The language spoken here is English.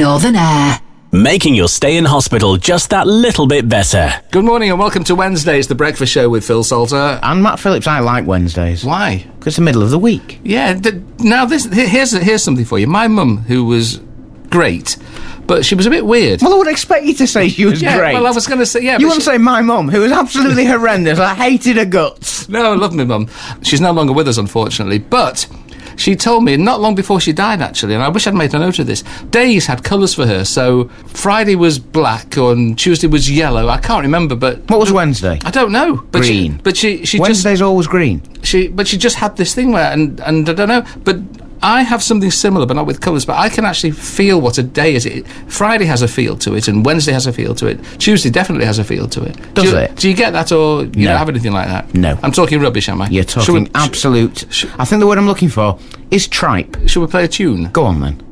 Northern Air. Making your stay in hospital just that little bit better. Good morning and welcome to Wednesdays, the breakfast show with Phil Salter. And Matt Phillips. I like Wednesdays. Why? Because it's the middle of the week. Yeah, now here's something for you. My mum, who was great, but she was a bit weird. Well, I would expect you to say she was great. Well, I was going to say, yeah. You wouldn't say my mum, who was absolutely horrendous. I hated her guts. No, I love my mum. She's no longer with us, unfortunately, but she told me not long before she died, actually, and I wish I'd made a note of this, days had colours for her. So Friday was black and Tuesday was yellow. I can't remember, but... What was Wednesday? I don't know. But green. She Wednesday's always green. But she just had this thing where, and I don't know, but I have something similar, but not with colours, but I can actually feel what a day is. Friday has a feel to it, and Wednesday has a feel to it. Tuesday definitely has a feel to it. Does it? Do you get that, or you don't have anything like that? No. I'm talking rubbish, am I? You're talking absolute... I think the word I'm looking for is tripe. Should we play a tune? Go on, then.